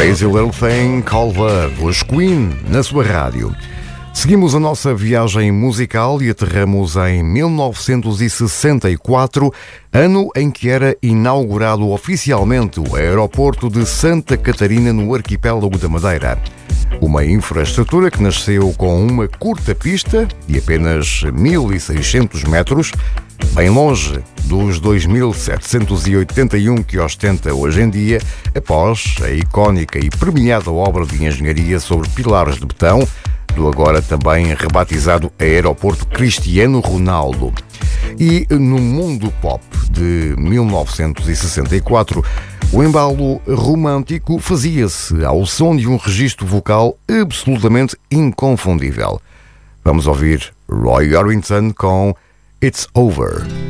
Crazy Little Thing Called Love, os Queen, na sua rádio. Seguimos a nossa viagem musical e aterramos em 1964, ano em que era inaugurado oficialmente o aeroporto de Santa Catarina, no arquipélago da Madeira. Uma infraestrutura que nasceu com uma curta pista de apenas 1.600 metros, bem longe dos 2.781 que ostenta hoje em dia, após a icónica e premiada obra de engenharia sobre pilares de betão, do agora também rebatizado Aeroporto Cristiano Ronaldo. E no mundo pop de 1964, o embalo romântico fazia-se ao som de um registro vocal absolutamente inconfundível. Vamos ouvir Roy Orbison com It's Over.